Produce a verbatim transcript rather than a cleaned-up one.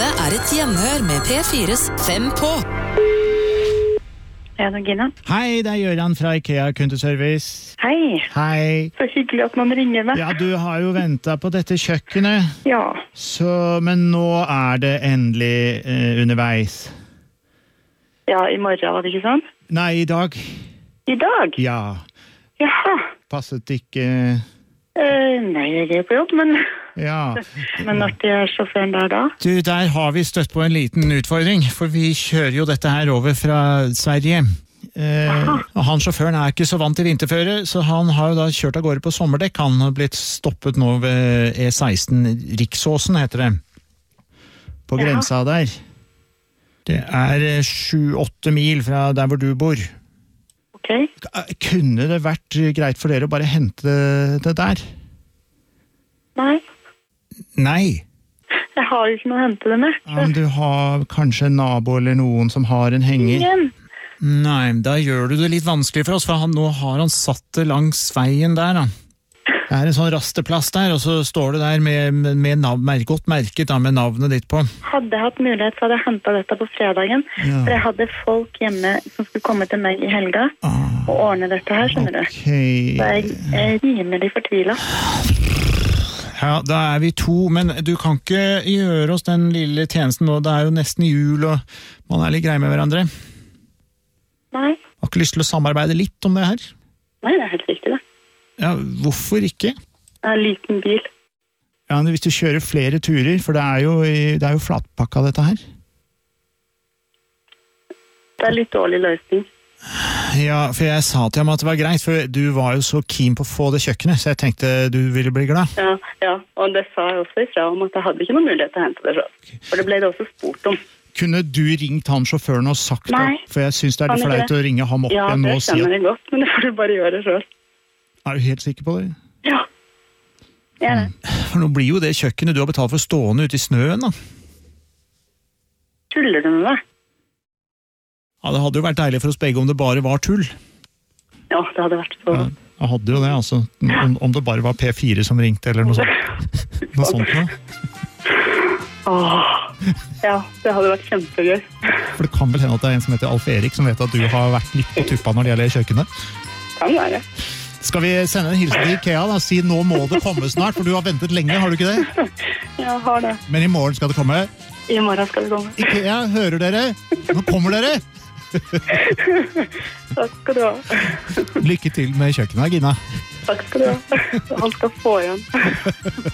Dette er et gjenhør med P fires Fem på. Ja, det er Gina. Hei, det er Gøran fra IKEA kundeservice. Hei. Hei. Så hyggelig at noen ringer meg. Ja, du har jo ventet på dette kjøkkenet. Ja. Så, men nå er det endelig eh, underveis. Ja, i morgen var det ikke sånn? Nei, i dag. I dag? Ja. Jaha. Passet ikke... Uh, nei, jeg er på jobb, men... Ja. Men når er sjåføren der da? Du, der har vi støtt på en liten utfordring, for vi kjører jo dette her over fra Sverige. Eh, og han sjåføren er ikke så vant til vinterføre, så han har jo da kjørt av gårde på sommerdekk. Han har blitt stoppet nå ved E seksten, Riksåsen heter det, på grensa ja. Der. Det er sju-åtte mil fra der hvor du bor. Ok. Kunne det vært greit for dere å bare hente det der? Nei. Nei. Jeg har jo ikke noe å hente det med. Ja, men du har kanskje en nabo eller noen som har en henger? Ingen. Nei, da gjør du det litt vanskelig for oss, for han, nå har han satt det langs veien der da. Det er en sånn rasteplass der, og så står det der med, med, med nav, godt merket da, med navnet ditt på. Hadde jeg hatt mulighet, så hadde jeg hentet dette på fredagen. Ja. For jeg hadde folk hjemme som skulle komme til meg i helga ah, og ordne dette her, skjønner okay. du. Så jeg, jeg rimer de fortvilet. Ja, da er vi to, men du kan ikke gjøre oss den lille tjenesten nå. Det er jo nesten jul, og man er litt grei med hverandre. Nei. Har ikke lyst til å samarbeide litt om det her? Nei, det er helt riktig det. Ja, hvorfor ikke? Det er en liten bil. Ja, men hvis du kjører flere turer, for det er jo, det er jo flatpakka dette her. Det er litt dårlig løsning. Ja, for jeg sa til ham at det var greit, for du var jo så keen på å få det kjøkkenet, så jeg tenkte du ville bli glad. Ja, ja, og det sa jeg også ifra om at jeg hadde ikke noen mulighet til å hente det selv. Okay. For det ble det også spurt om. Kunne du ringt han sjåføren og sagt det? Nei. For jeg synes det er litt flaut å ringe ham opp ja, igjen nå og si at... Ja, det kjenner jeg godt, men det får du bare gjøre selv. Er du helt sikker på det? Ja, jeg er det. For nå blir jo det kjøkkenet du har betalt for stående ute i snøen da. Tuller du med meg? Ja, det hadde jo vært deilig for oss begge om det bare var tull. Ja, det hadde vært så... Ja, jeg hadde jo det, altså. Om, om det bare var P fire som ringte, eller noe sånt. Noe sånt noe. Åh, ja, det hadde vært kjempegøy. For det kan vel hende at det er en som heter Alf Erik, som vet at du har vært litt på tuppa når det gjelder kjøkkenet? Kan være. Skal vi sende en hilsen til IKEA da? Si nå må det komme snart, for du har ventet lenge, har du ikke det? Ja, jeg har det. Men i morgen skal det komme? I morgen skal det komme. IKEA, hører dere? Nå kommer dere! Takk skal du ha. Lykke til med kjøkkenet, Gina. Takk skal du ha. Han skal få igjen.